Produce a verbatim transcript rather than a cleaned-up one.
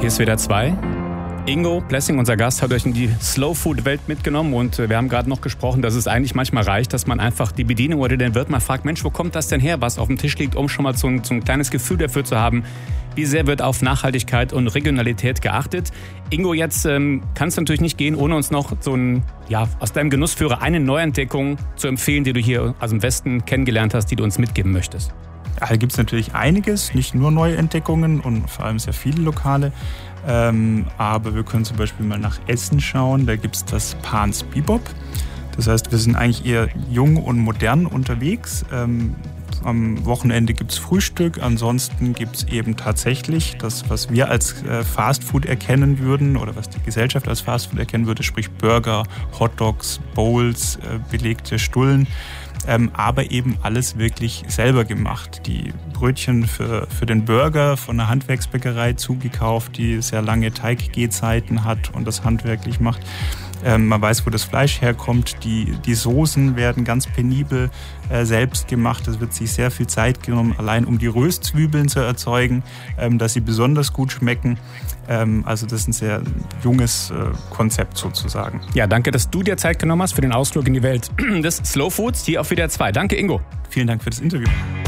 Hier ist W D R zwei. Ingo Blessing, unser Gast, hat euch in die Slow-Food-Welt mitgenommen und wir haben gerade noch gesprochen, dass es eigentlich manchmal reicht, dass man einfach die Bedienung oder den Wirt mal fragt, Mensch, wo kommt das denn her, was auf dem Tisch liegt, um schon mal so ein, so ein kleines Gefühl dafür zu haben, wie sehr wird auf Nachhaltigkeit und Regionalität geachtet. Ingo, jetzt ähm, kann es natürlich nicht gehen, ohne uns noch so ein, ja, aus deinem Genussführer eine Neuentdeckung zu empfehlen, die du hier aus dem Westen kennengelernt hast, die du uns mitgeben möchtest. Ja, da gibt es natürlich einiges, nicht nur neue Entdeckungen und vor allem sehr viele Lokale. Ähm, aber wir können zum Beispiel mal nach Essen schauen. Da gibt es das Pan's Bebop. Das heißt, wir sind eigentlich eher jung und modern unterwegs. Ähm, am Wochenende gibt es Frühstück. Ansonsten gibt es eben tatsächlich das, was wir als äh, Fastfood erkennen würden oder was die Gesellschaft als Fastfood erkennen würde, sprich Burger, Hotdogs, Bowls, äh, belegte Stullen. Ähm, aber eben alles wirklich selber gemacht. Die Brötchen für, für den Burger von einer Handwerksbäckerei zugekauft, die sehr lange Teiggehzeiten hat und das handwerklich macht. Ähm, man weiß, wo das Fleisch herkommt. Die, die Soßen werden ganz penibel äh, selbst gemacht. Es wird sich sehr viel Zeit genommen, allein um die Röstzwiebeln zu erzeugen, ähm, dass sie besonders gut schmecken. Ähm, also das ist ein sehr junges äh, Konzept sozusagen. Ja, danke, dass du dir Zeit genommen hast für den Ausflug in die Welt des Slow Foods hier auf W D R zwei. Danke, Ingo. Vielen Dank für das Interview.